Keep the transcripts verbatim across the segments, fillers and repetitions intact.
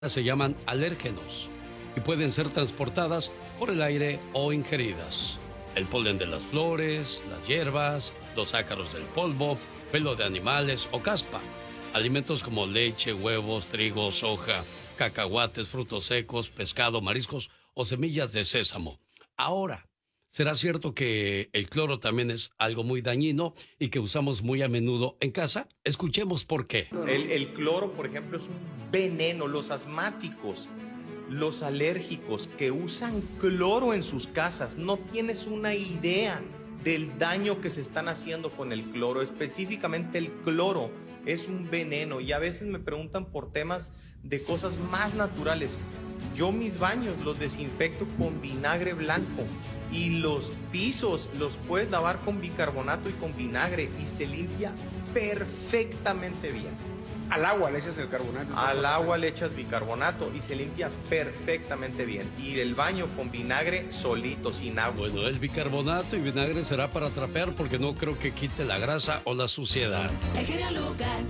se llaman alérgenos y pueden ser transportadas por el aire o ingeridas. El polen de las flores, las hierbas, los ácaros del polvo, pelo de animales o caspa. Alimentos como leche, huevos, trigo, soja, cacahuates, frutos secos, pescado, mariscos o semillas de sésamo. Ahora, ¿será cierto que el cloro también es algo muy dañino y que usamos muy a menudo en casa? Escuchemos por qué. El, el cloro, por ejemplo, es un veneno. Los asmáticos, los alérgicos que usan cloro en sus casas, no tienes una idea del daño que se están haciendo con el cloro. Específicamente el cloro es un veneno y a veces me preguntan por temas de cosas más naturales. Yo mis baños los desinfecto con vinagre blanco y los pisos los puedes lavar con bicarbonato y con vinagre y se limpia perfectamente bien. Al agua le echas el carbonato. Al agua le echas bicarbonato y se limpia perfectamente bien. Y el baño con vinagre solito, sin agua. Bueno, el bicarbonato y vinagre será para trapear porque no creo que quite la grasa o la suciedad. El genio Lucas.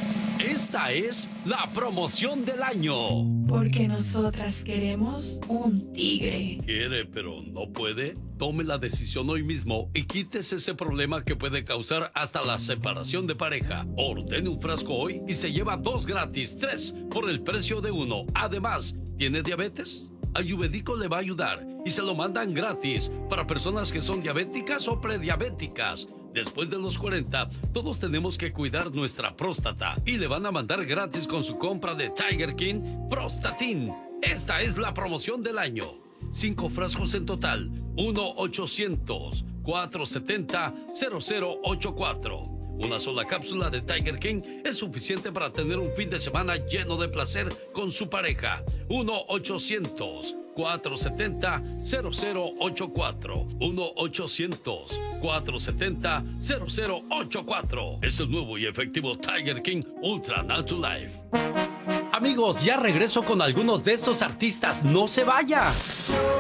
Esta es la promoción del año. Porque nosotras queremos un tigre. ¿Quiere pero no puede? Tome la decisión hoy mismo y quítese ese problema que puede causar hasta la separación de pareja. Ordene un frasco hoy y se lleva dos gratis, tres por el precio de uno. Además, ¿tiene diabetes? Ayurvédico le va a ayudar y se lo mandan gratis para personas que son diabéticas o prediabéticas. Después de los cuarenta, todos tenemos que cuidar nuestra próstata y le van a mandar gratis con su compra de Tiger King Prostatin. Esta es la promoción del año. Cinco frascos en total. uno ochocientos, cuatrocientos setenta, cero cero ochenta y cuatro. Una sola cápsula de Tiger King es suficiente para tener un fin de semana lleno de placer con su pareja. uno ochocientos, cuatrocientos setenta, cero cero ochenta y cuatro. uno ochocientos, cuatrocientos setenta, cero cero ochenta y cuatro. Es el nuevo y efectivo Tiger King Ultra Natural Life. Amigos, ya regreso con algunos de estos artistas. ¡No se vaya!